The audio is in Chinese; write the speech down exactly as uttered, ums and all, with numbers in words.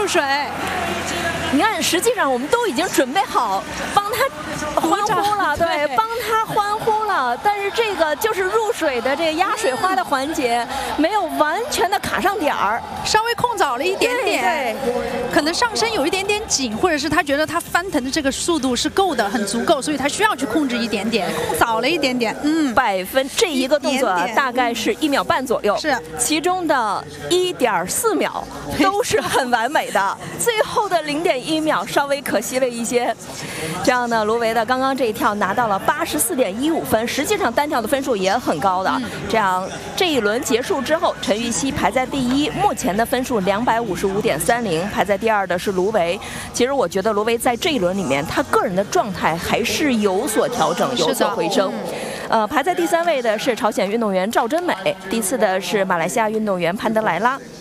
水。 你看，实际上我们都已经准备好帮他欢呼了，对，帮他欢呼了。但是这个就是入水的这个压水花的环节，没有完全的卡上点儿， 稍微控早了一点点，对，可能上身有一点点紧，或者是他觉得他翻腾的这个速度是够的，很足够，所以他需要去控制一点点，控早了一点点。嗯， 百分这一个动作啊，大概是一秒半左右， 是其中的一点四秒都是很完美的，最后的零点一秒稍微可惜了一些。这样呢，卢维的刚刚这一跳拿到了八十四点一五分，实际上单跳的分数也很高的。嗯、这样这一轮结束之后，陈芋汐排在第一，目前的分数两百五十五点三零，排在第二的是卢维。其实我觉得卢维在这一轮里面，他个人的状态还是有所调整，有所回升。呃，排在第三位的是朝鲜运动员赵真美，第四的是马来西亚运动员潘德莱拉。